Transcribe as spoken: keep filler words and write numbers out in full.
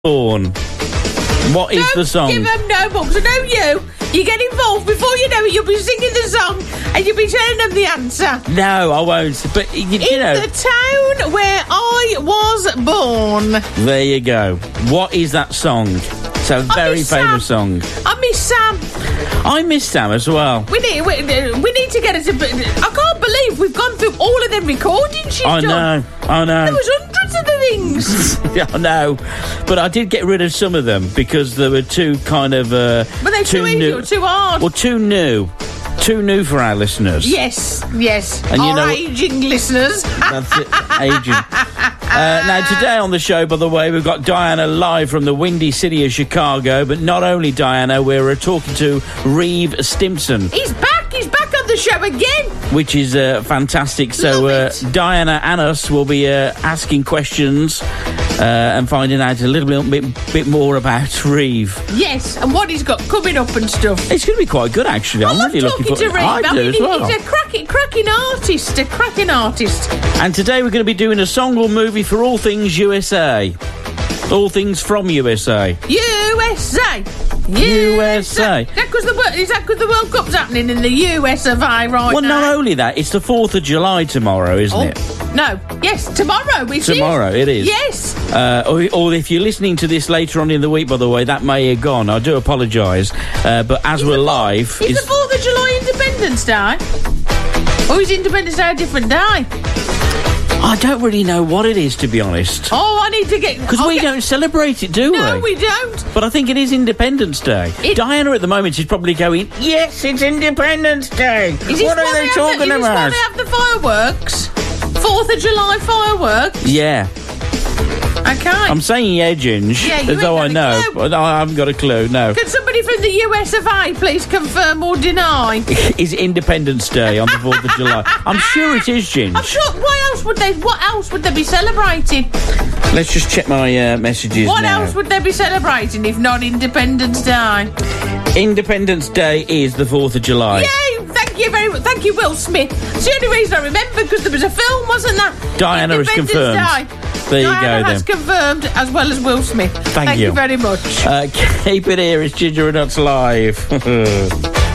Born. What is Don't the song? give them no books. I know you. You get involved before you know it. You'll be singing the song and you'll be telling them the answer. No, I won't. But you, you In know, the town where I was born. there you go. What is that song? It's a very miss famous Sam. song. I miss Sam. I miss Sam as well. We need, we, we need to get it. To, I can't believe we've gone through all of them recordings she's I done. know. I know. There was hundreds of the things. Yeah, I know, but I did get rid of some of them because there were too kind of uh, Were they too, easy new, or too hard? well, too new, too new for our listeners. Yes, yes. And you Our know- aging listeners. That's it, aging. Uh, now, today on the show, by the way, we've got Diana live from the windy city of Chicago. But not only Diana, we're uh, talking to Reeve Stimson, He's back. He's back on the show again. which is uh, fantastic. So Love uh, it. Diana and us will be uh, asking questions uh, and finding out a little bit, bit more about Reeve. Yes, and what he's got coming up and stuff. It's going to be quite good, actually. I I'm love really looking talking forward. to Reeve. I do mean, as he- well. he's a cracking, cracking artist. A cracking artist. And today we're going to be doing a song or movie for all things U S A. All things from U S A. U S A. U S A. Is that because the, wor- is that 'cause the World Cup's happening in the U S of A right Well, now? not only that, it's the fourth of July tomorrow, isn't Oh, it? no. Yes, tomorrow. Which Tomorrow, is. it is. Yes. Uh, or, or if you're listening to this later on in the week, by the way, that may have gone. I do apologise. Uh, but as Is we're the- live... Is it's- the fourth of July Independence Day? Or is Independence Day a different day? I don't really know what it is, to be honest. Oh, I need to get... Because I'll we get- don't celebrate it, do No, we? we don't. But I think it is Independence Day. It- Diana at the moment is probably going, yes, it's Independence Day. Is this What are why they have talking the, about? Is this why they have the fireworks? fourth of July fireworks? Yeah. Okay. I'm saying yeah, Ginge, Yeah, you as though I ain't know. got a clue. But I haven't got a clue, no. Can somebody from the U S of A please confirm or deny? Is Independence Day on the fourth of July? I'm sure it is, Ginge. I'm sure. What else would they? What else would they be celebrating? Let's just check my uh, messages What now. else would they be celebrating if not Independence Day? Independence Day is the fourth of July. Yay! Thank you very much. Thank you, Will Smith. It's the only reason I remember because there was a film, wasn't there? Diana has Independence confirmed. Day. There you Diana go, has then. confirmed, as well as Will Smith. Thank Thank you. you very much. Uh, keep it here, it's Ginger and Nuts Live.